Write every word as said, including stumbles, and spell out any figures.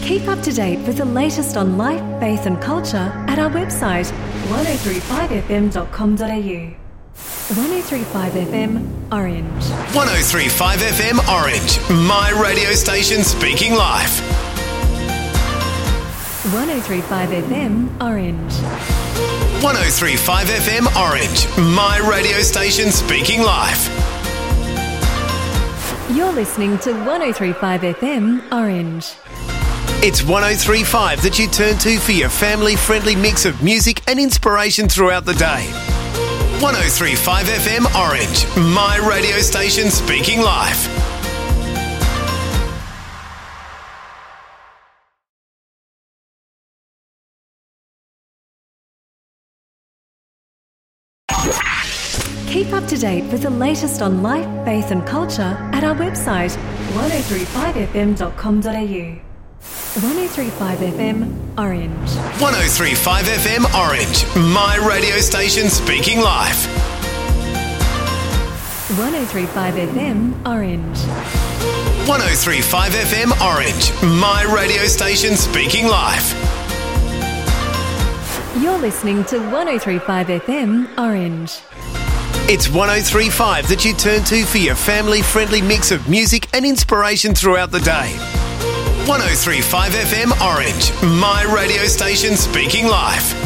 Keep up to date with the latest on life, faith and culture at our website one oh three five f m dot com dot a u. one oh three five F M Orange. one oh three five F M Orange, my radio station speaking life. one oh three five F M Orange. one oh three five F M Orange, my radio station speaking life. You're listening to one oh three five F M Orange. It's one oh three five that you turn to for your family-friendly mix of music and inspiration throughout the day. one oh three five F M Orange, my radio station speaking life. Keep up to date with the latest on life, faith and culture at our website one oh three five f m dot com dot a u. one oh three five F M Orange. one oh three five F M Orange, my radio station speaking life. one oh three five F M Orange. one oh three five F M Orange, my radio station speaking life. You're listening to one oh three five F M Orange. It's one oh three five that you turn to for your family-friendly mix of music and inspiration throughout the day. one oh three five F M Orange, my radio station speaking life.